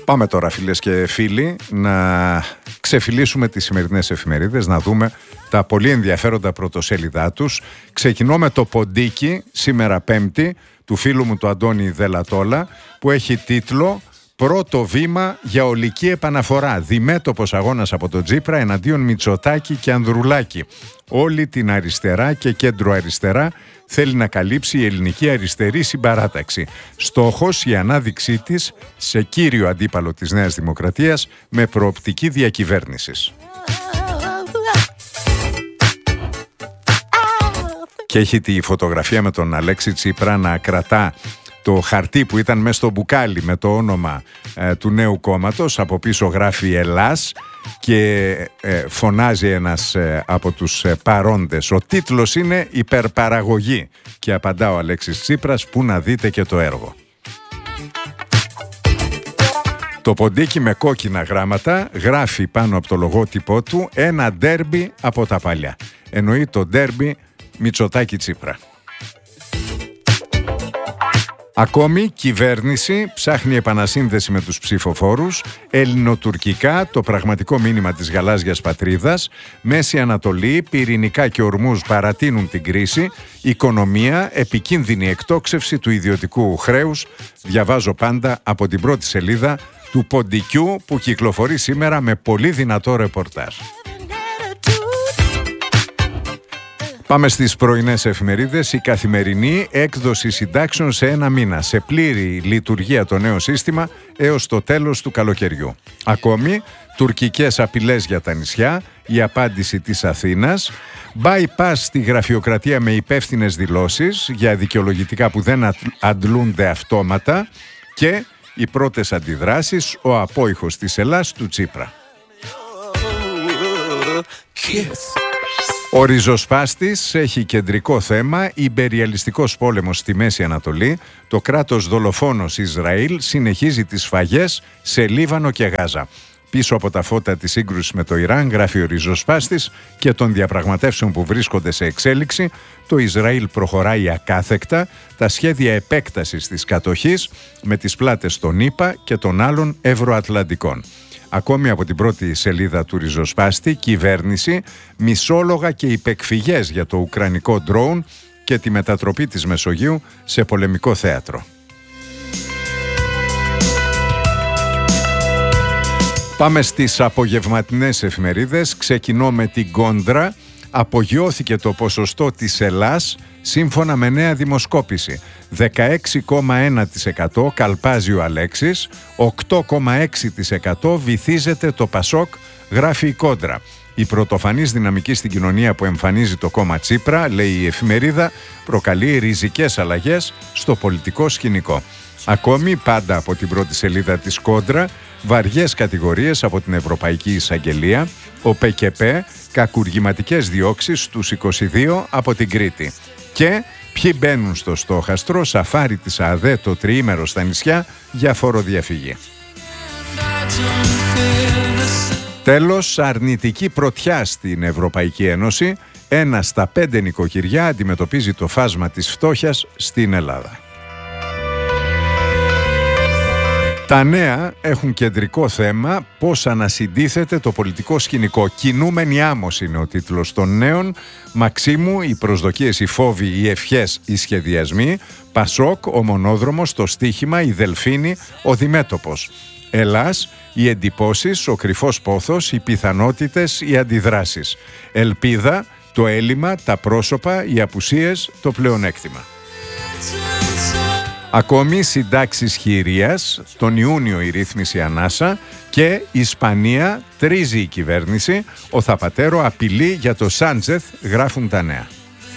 Πάμε τώρα, φίλες και φίλοι, να ξεφυλίσουμε τις σημερινές εφημερίδες, να δούμε τα πολύ ενδιαφέροντα πρωτοσέλιδά τους. Ξεκινώ με το ποντίκι, σήμερα Πέμπτη, του φίλου μου του Αντώνη Δελατόλα, που έχει τίτλο «Πρώτο βήμα για ολική επαναφορά. Διμέτωπος αγώνας από τον Τσίπρα εναντίον Μητσοτάκη και Ανδρουλάκη. Όλη την αριστερά και κέντρο αριστερά θέλει να καλύψει η ελληνική αριστερή συμπαράταξη. Στόχος η ανάδειξή της σε κύριο αντίπαλο της Νέας Δημοκρατίας με προοπτική διακυβέρνησης». Και έχει τη φωτογραφία με τον Αλέξη Τσίπρα να κρατά το χαρτί που ήταν μέσα στο μπουκάλι με το όνομα του νέου κόμματος. Από πίσω γράφει «Ελλάς» και φωνάζει ένας από τους παρόντες. Ο τίτλος είναι «Υπερπαραγωγή» και απαντά ο Αλέξης Τσίπρας, που να δείτε και το έργο. Το ποντίκι με κόκκινα γράμματα γράφει πάνω από το λογότυπό του «Ένα ντέρμπι από τα παλιά». Εννοεί το ντέρμπι Μητσοτάκη Τσίπρα. Ακόμη, κυβέρνηση ψάχνει επανασύνδεση με τους ψηφοφόρους, ελληνοτουρκικά, το πραγματικό μήνυμα της γαλάζιας πατρίδας, Μέση Ανατολή, πυρηνικά και ορμούς παρατείνουν την κρίση, οικονομία, επικίνδυνη εκτόξευση του ιδιωτικού χρέους. Διαβάζω πάντα από την πρώτη σελίδα του ποντικιού, που κυκλοφορεί σήμερα με πολύ δυνατό ρεπορτάζ. Πάμε στις πρωινές εφημερίδες. Η Καθημερινή, έκδοση συντάξεων σε ένα μήνα. Σε πλήρη λειτουργία το νέο σύστημα έως το τέλος του καλοκαιριού. Ακόμη, τουρκικές απειλές για τα νησιά, η απάντηση της Αθήνας. Bypass στη γραφειοκρατία με υπεύθυνες δηλώσεις για δικαιολογητικά που δεν αντλούνται αυτόματα. Και οι πρώτες αντιδράσεις, ο απόϊχος της Ελλάς του Τσίπρα. Ο ριζοσπάστης έχει κεντρικό θέμα «Ιμπεριαλιστικός πόλεμος στη Μέση Ανατολή». Το κράτος δολοφόνος Ισραήλ συνεχίζει τις σφαγές σε Λίβανο και Γάζα. Πίσω από τα φώτα της σύγκρουσης με το Ιράν, γράφει ο ριζοσπάστης, και των διαπραγματεύσεων που βρίσκονται σε εξέλιξη, το Ισραήλ προχωράει ακάθεκτα τα σχέδια επέκτασης της κατοχής με τις πλάτες των ΗΠΑ και των άλλων ευρωατλαντικών. Ακόμη από την πρώτη σελίδα του ριζοσπάστη, κυβέρνηση, μισόλογα και υπεκφυγές για το ουκρανικό ντρόουν και τη μετατροπή της Μεσογείου σε πολεμικό θέατρο. Πάμε στις απογευματινές εφημερίδες. Ξεκινώ με την Κόντρα. Απογειώθηκε το ποσοστό της Ελλάς σύμφωνα με νέα δημοσκόπηση. 16,1% καλπάζει ο Αλέξης, 8,6% βυθίζεται το Πασόκ, γράφει η Κόντρα. Η πρωτοφανής δυναμική στην κοινωνία που εμφανίζει το κόμμα Τσίπρα, λέει η εφημερίδα, προκαλεί ριζικές αλλαγές στο πολιτικό σκηνικό. Ακόμη, πάντα από την πρώτη σελίδα της Κόντρα, βαριές κατηγορίες από την Ευρωπαϊκή Εισαγγελία, ο ΠΚΠ, κακουργηματικές διώξεις στους 22 από την Κρήτη. Και ποιοι μπαίνουν στο στόχαστρο, σαφάρι της ΑΔΕ το τριήμερο στα νησιά για φοροδιαφυγή. Τέλος, αρνητική πρωτιά στην Ευρωπαϊκή Ένωση. 1 στα 5 νοικοκυριά αντιμετωπίζει το φάσμα της φτώχειας στην Ελλάδα. Τα νέα έχουν κεντρικό θέμα πώς ανασυντίθεται το πολιτικό σκηνικό. «Κινούμενη άμμος» είναι ο τίτλος των νέων. Μαξίμου, οι προσδοκίες, οι φόβοι, οι ευχές, οι σχεδιασμοί. Πασόκ, ο μονόδρομος, το στίχημα, η Δελφίνη, ο Διμέτωπος. Ελλάς, οι εντυπώσεις, ο κρυφός πόθος, οι πιθανότητες, οι αντιδράσεις. Ελπίδα, το έλλειμμα, τα πρόσωπα, οι απουσίες, το πλεονέκτημα. Ακόμη, συντάξεις χειρίας, τον Ιούνιο η ρύθμιση ανάσα και Ισπανία, τρίζει η κυβέρνηση, ο Θαπατέρο απειλεί για το Σάντζεθ, γράφουν τα νέα.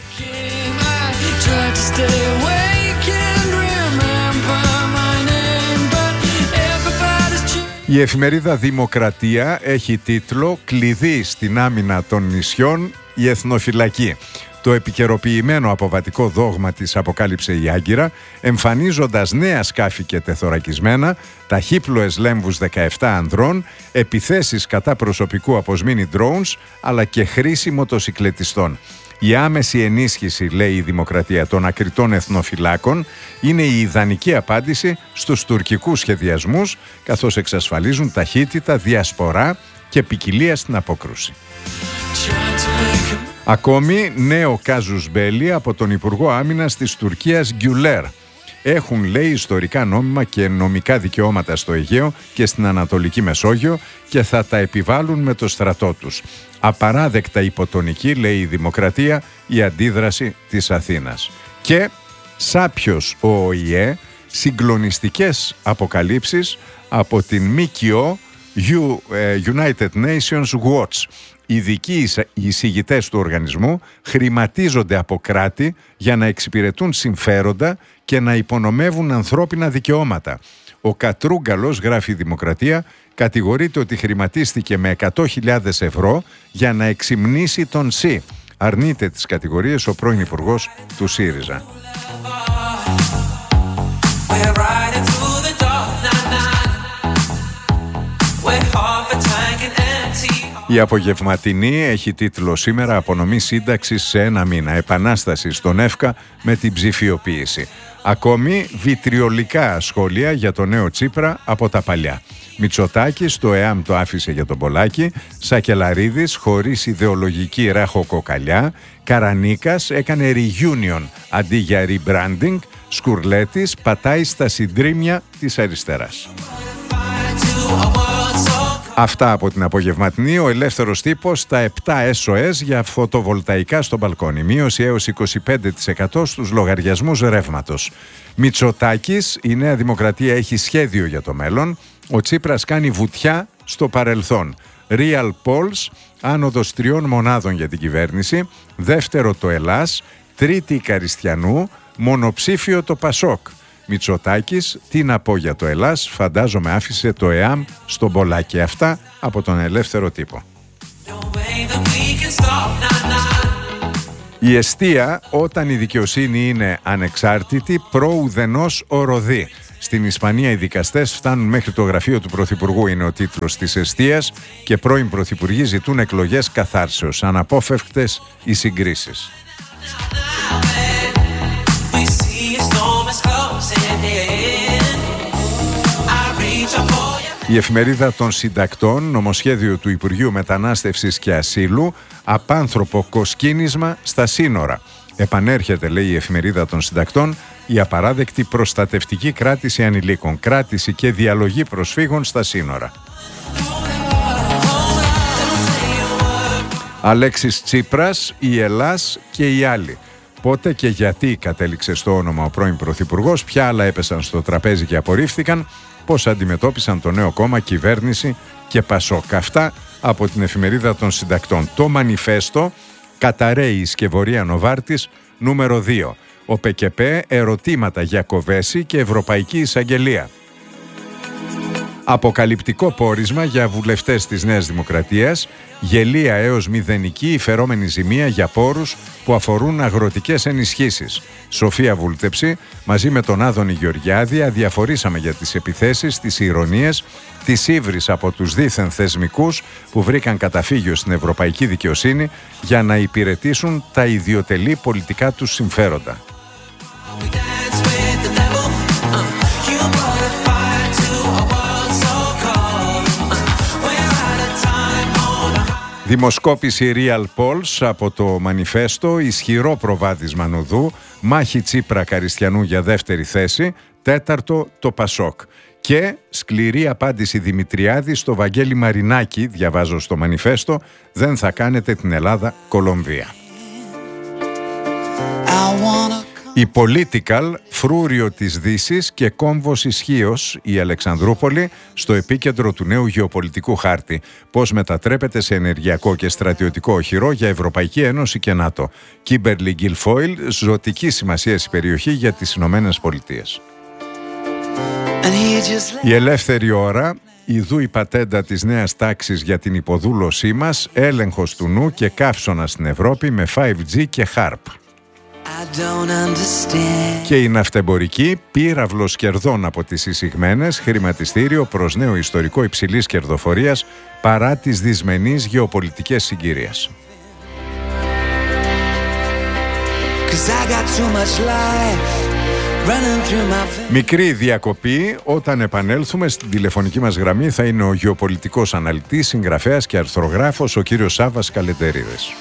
Η εφημερίδα Δημοκρατία έχει τίτλο «Κλειδί στην άμυνα των νησιών, η εθνοφυλακή». Το επικαιροποιημένο αποβατικό δόγμα της αποκάλυψε η Άγκυρα, εμφανίζοντας νέα σκάφη και τεθωρακισμένα, ταχύπλοες λέμβους 17 ανδρών, επιθέσεις κατά προσωπικού από μίνι drones, αλλά και χρήση μοτοσικλετιστών. Η άμεση ενίσχυση, λέει η Δημοκρατία, των ακριτών εθνοφυλάκων είναι η ιδανική απάντηση στους τουρκικούς σχεδιασμούς, καθώς εξασφαλίζουν ταχύτητα, διασπορά και ποικιλία στην απόκρουση. Ακόμη, νέο κάζους μπέλι από τον Υπουργό Άμυνας της Τουρκίας Γκιουλέρ. Έχουν, λέει, ιστορικά νόμιμα και νομικά δικαιώματα στο Αιγαίο και στην Ανατολική Μεσόγειο και θα τα επιβάλλουν με το στρατό τους. Απαράδεκτα υποτονική, λέει η Δημοκρατία, η αντίδραση της Αθήνας. Και σάπιος ο ΟΗΕ, συγκλονιστικές αποκαλύψεις από την ΜΚΟ United Nations Watch. Ειδικοί εισηγητές του οργανισμού χρηματίζονται από κράτη για να εξυπηρετούν συμφέροντα και να υπονομεύουν ανθρώπινα δικαιώματα. Ο Κατρούγκαλος, γράφει η Δημοκρατία, κατηγορείται ότι χρηματίστηκε με 100.000 ευρώ για να εξυμνήσει τον ΣΥ. Αρνείται τις κατηγορίες ο πρώην υπουργός του ΣΥΡΙΖΑ. Η απογευματινή έχει τίτλο σήμερα «Απονομή σύνταξης σε ένα μήνα. Επανάσταση στον ΕΦΚΑ με την ψηφιοποίηση». Ακόμη βιτριολικά σχόλια για το νέο Τσίπρα από τα παλιά. Μητσοτάκης, το ΕΑΜ το άφησε για τον Πολάκη. Σακελαρίδης, χωρίς ιδεολογική ραχοκοκαλιά. Καρανίκας έκανε reunion αντί για rebranding. Σκουρλέτης πατάει στα συντρίμμια της αριστεράς. Αυτά από την απογευματινή. Ο ελεύθερος τύπος, τα 7 SOS για φωτοβολταϊκά στο μπαλκόνι. Μείωση έως 25% στους λογαριασμούς ρεύματος. Μητσοτάκης, η Νέα Δημοκρατία έχει σχέδιο για το μέλλον. Ο Τσίπρας κάνει βουτιά στο παρελθόν. Real Polls, άνοδος 3 μονάδων για την κυβέρνηση. Δεύτερο το Ελλάς. Τρίτη η Καριστιανού. Μονοψήφιο το Πασόκ. Μητσοτάκης, τι να πω για το Ελλάς, φαντάζομαι άφησε το ΕΑΜ στον Πολάκη. Αυτά από τον ελεύθερο τύπο. Η εστία, όταν η δικαιοσύνη είναι ανεξάρτητη, προουδενός οροδεί. Στην Ισπανία οι δικαστές φτάνουν μέχρι το γραφείο του Πρωθυπουργού, είναι ο τίτλος της εστίας, και πρώην Πρωθυπουργοί ζητούν εκλογές καθάρσεως. Αναπόφευκτες οι συγκρίσεις. Η Εφημερίδα των Συντακτών, νομοσχέδιο του Υπουργείου Μετανάστευσης και Ασύλου, απάνθρωπο κοσκίνισμα στα σύνορα. Επανέρχεται, λέει η Εφημερίδα των Συντακτών, η απαράδεκτη προστατευτική κράτηση ανηλίκων, κράτηση και διαλογή προσφύγων στα σύνορα. Αλέξης Τσίπρας, η Ελλάς και οι άλλοι. Πότε και γιατί κατέληξε στο όνομα ο πρώην Πρωθυπουργός, ποια άλλα έπεσαν στο τραπέζι και απορρίφθηκαν, πώς αντιμετώπισαν το νέο κόμμα, κυβέρνηση και Πασόκ. Αυτά από την Εφημερίδα των Συντακτών. Το Μανιφέστο, καταραίει η σκευωρία Νοβάρτης, νούμερο 2. Ο ΠΚΠ, ερωτήματα για Κοβέση και Ευρωπαϊκή Εισαγγελία. Αποκαλυπτικό πόρισμα για βουλευτές της Νέας Δημοκρατίας, γελία έως μηδενική υφερόμενη ζημία για πόρους που αφορούν αγροτικές ενισχύσεις. Σοφία Βούλτεψη, μαζί με τον Άδωνη Γεωργιάδη, αδιαφορήσαμε για τις επιθέσεις, τις ηρωνίες, τις ύβρις από τους δίθεν θεσμικούς που βρήκαν καταφύγιο στην ευρωπαϊκή δικαιοσύνη για να υπηρετήσουν τα ιδιωτελή πολιτικά τους συμφέροντα. Δημοσκόπηση Real Polls από το Μανιφέστο, ισχυρό προβάδισμα Νουδού, μάχη Τσίπρα Καριστιανού για δεύτερη θέση, τέταρτο το Πασόκ. Και σκληρή απάντηση Δημητριάδη στο Βαγγέλη Μαρινάκη, διαβάζω στο Μανιφέστο, δεν θα κάνετε την Ελλάδα Κολομβία. Η Political, φρούριο της Δύσης και κόμβος ισχύος, η Αλεξανδρούπολη, στο επίκεντρο του νέου γεωπολιτικού χάρτη. Πώς μετατρέπεται σε ενεργειακό και στρατιωτικό οχυρό για Ευρωπαϊκή Ένωση και ΝΑΤΟ. Κίμπερλι Γκιλφόιλ, ζωτική σημασία η περιοχή για τις Ηνωμένες Πολιτείες. Η Ελεύθερη Ώρα, Ιδού η πατέντα της νέας τάξης για την υποδούλωσή μας, έλεγχος του νου και καύσωνα στην Ευρώπη με 5G και HARP. Και η ναυτεμπορική, πύραυλος κερδών από τις εισηγμένες, χρηματιστήριο προς νέο ιστορικό υψηλής κερδοφορίας παρά τις δυσμενείς γεωπολιτικές συγκυρίες. Μικρή διακοπή, όταν επανέλθουμε στην τηλεφωνική μας γραμμή θα είναι ο γεωπολιτικός αναλυτής, συγγραφέας και αρθρογράφος ο κύριος Σάββας Καλεντερίδης.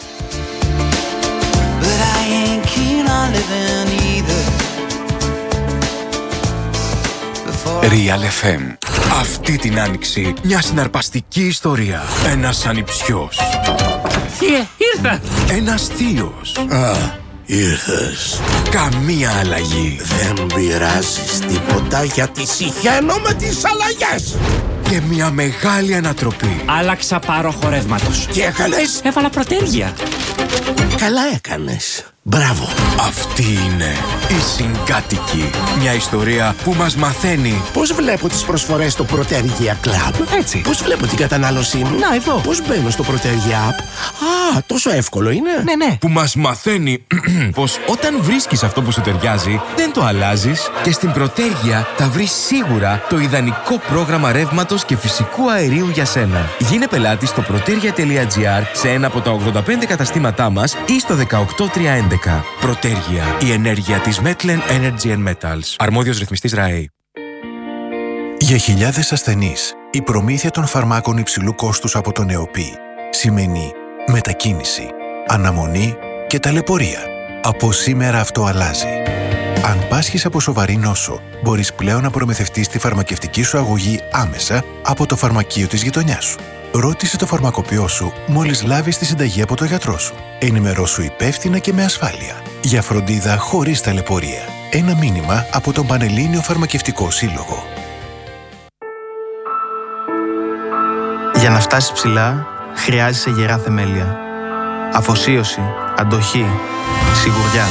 Real FM. Αυτή την άνοιξη μια συναρπαστική ιστορία. Ένας ανιψιός. Ήρθα! Ένας θείος. Ήρθες. Καμία αλλαγή. Δεν πειράζεις τίποτα γιατί συχαίνω με τις αλλαγές. Και μια μεγάλη ανατροπή. Άλλαξα πάροχο ρεύματος. Τι έκανες? Έβαλα προτέργεια. Καλά έκανες. Μπράβο. Αυτή είναι η Συγκάτοικη. Μια ιστορία που μας μαθαίνει Πώς βλέπω τις προσφορές στο Προτέργεια Club? Έτσι. Πώς βλέπω την κατανάλωσή μου? Να, εδώ. Πώς μπαίνω στο Προτέργεια App? Τόσο εύκολο είναι. Ναι. που μας μαθαίνει πως όταν βρίσκεις αυτό που σου ταιριάζει, δεν το αλλάζεις και στην Προτέργεια θα βρεις σίγουρα το ιδανικό πρόγραμμα ρεύματος και φυσικού αερίου για σένα. Γίνε πελάτης στο protergia.gr σε ένα από τα 85 καταστήματά μας ή στο 18311. Προτέργεια. Η ενέργεια της Metlen Energy and Metals. Αρμόδιος ρυθμιστής ΡΑΕ. Για χιλιάδες ασθενείς, η προμήθεια των φαρμάκων υψηλού κόστους από τον ΕΟΠΗ σημαίνει μετακίνηση, αναμονή και ταλαιπωρία. Από σήμερα αυτό αλλάζει. Αν πάσχεις από σοβαρή νόσο, μπορείς πλέον να προμηθευτείς τη φαρμακευτική σου αγωγή άμεσα από το φαρμακείο της γειτονιάς σου. Ρώτησε το φαρμακοποιό σου μόλις λάβεις τη συνταγή από το γιατρό σου. Ενημερώσου υπεύθυνα και με ασφάλεια. Για φροντίδα χωρίς ταλαιπωρία. Ένα μήνυμα από τον Πανελλήνιο Φαρμακευτικό Σύλλογο. Για να φτάσεις ψηλά, χρειάζεσαι γερά θεμέλια. Αφοσίωση, αντοχή, σιγουριά.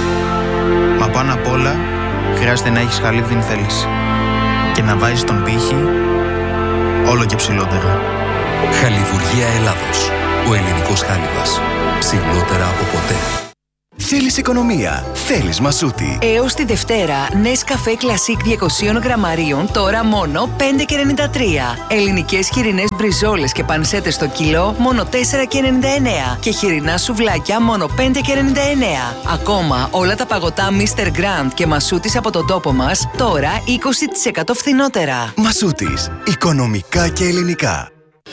Μα πάνω απ' όλα, χρειάζεται να έχεις χαλίβδινη θέληση. Και να βάζεις τον πύχη όλο και ψηλότερα. Χαλιβουργία Ελλάδος. Ο ελληνικός χάλιβας. Ψηλότερα από ποτέ. Θέλεις οικονομία, θέλεις Μασούτη. Έως τη Δευτέρα, Nescafé Classic 200 γραμμαρίων, τώρα μόνο 5,93. Ελληνικές χοιρινές μπριζόλες και πανσέτες στο κιλό, μόνο 4,99. Και χοιρινά σουβλάκια, μόνο 5,99. Ακόμα, όλα τα παγωτά Mr. Grand και Μασούτης από τον τόπο μας, τώρα 20% φθηνότερα. Μασούτης, οικονομικά και ελληνικά.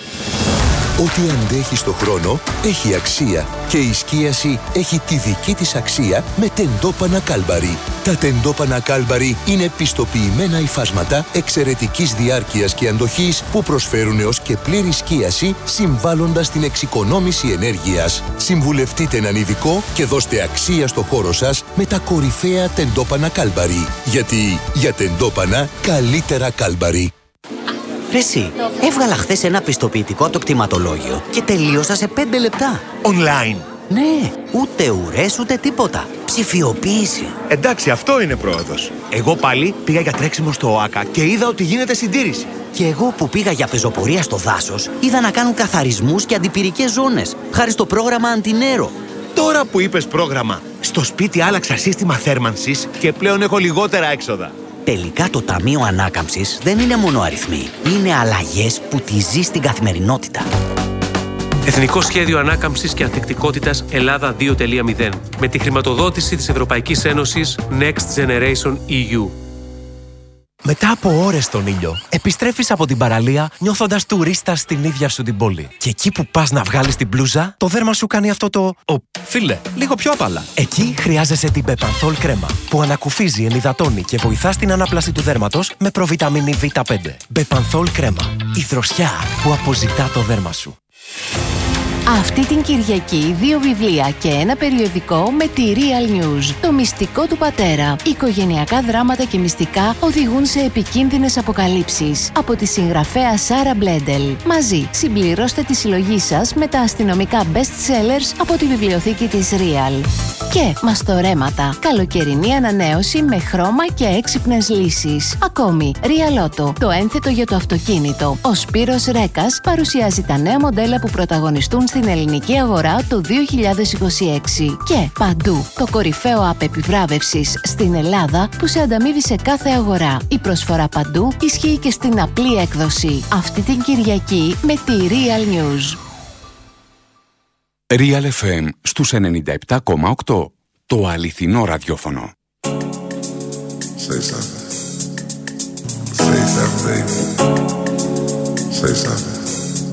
Ό,τι αντέχει στο χρόνο έχει αξία και η σκίαση έχει τη δική της αξία με τεντόπανα Κάλμπαρι. Τα τεντόπανα Κάλμπαρι είναι πιστοποιημένα υφάσματα εξαιρετικής διάρκειας και αντοχής που προσφέρουν έως και πλήρη σκίαση συμβάλλοντας στην εξοικονόμηση ενέργειας. Συμβουλευτείτε έναν ειδικό και δώστε αξία στο χώρο σας με τα κορυφαία τεντόπανα Κάλμπαρι. Γιατί για τεντόπανα καλύτερα Κάλμπαρι. Ρε εσύ, έβγαλα χθες ένα πιστοποιητικό από το κτηματολόγιο και τελείωσα σε 5 λεπτά. Online. Ναι, ούτε ουρές ούτε τίποτα. Ψηφιοποίηση. Εντάξει, αυτό είναι πρόοδος. Εγώ πάλι πήγα για τρέξιμο στο ΟΑΚΑ και είδα ότι γίνεται συντήρηση. Και εγώ που πήγα για πεζοπορία στο δάσος, είδα να κάνουν καθαρισμούς και αντιπυρικές ζώνες, χάρη στο πρόγραμμα Αντινέρο. Τώρα που είπες πρόγραμμα, στο σπίτι άλλαξα σύστημα θέρμανσης και πλέον έχω λιγότερα έξοδα. Τελικά το Ταμείο Ανάκαμψης δεν είναι μόνο αριθμοί. Είναι αλλαγές που τη ζεις στην καθημερινότητα. Εθνικό Σχέδιο Ανάκαμψης και Ανθεκτικότητας Ελλάδα 2.0 με τη χρηματοδότηση της Ευρωπαϊκής Ένωσης Next Generation EU. Μετά από ώρες στον ήλιο, επιστρέφεις από την παραλία νιώθοντας τουρίστας στην ίδια σου την πόλη. Και εκεί που πας να βγάλεις την μπλούζα, το δέρμα σου κάνει αυτό το φίλε, λίγο πιο απαλά. Εκεί χρειάζεσαι την Bepanthol κρέμα, που ανακουφίζει, ενυδατώνει και βοηθά στην ανάπλαση του δέρματος με προβιταμίνη Β5. Bepanthol κρέμα, η δροσιά που αποζητά το δέρμα σου. Αυτή την Κυριακή 2 βιβλία και ένα περιοδικό με τη Real News. Το μυστικό του πατέρα. Οικογενειακά δράματα και μυστικά οδηγούν σε επικίνδυνες αποκαλύψεις. Από τη συγγραφέα Σάρα Μπλέντελ. Μαζί συμπληρώστε τη συλλογή σας με τα αστυνομικά best sellers από τη βιβλιοθήκη της Real. Και μαστορέματα. Καλοκαιρινή ανανέωση με χρώμα και έξυπνες λύσεις. Ακόμη, Real Auto, το ένθετο για το αυτοκίνητο. Ο Σπύρος Ρέκας παρουσιάζει τα νέα μοντέλα που πρωταγωνιστούν στην ελληνική αγορά το 2026. Και παντού, το κορυφαίο app επιβράβευσης στην Ελλάδα που σε ανταμείβει σε κάθε αγορά. Η προσφορά παντού ισχύει και στην απλή έκδοση. Αυτή την Κυριακή με τη Real News. Real FM στους 97,8. Το αληθινό ραδιόφωνο. Say something. Say something, baby. Say something.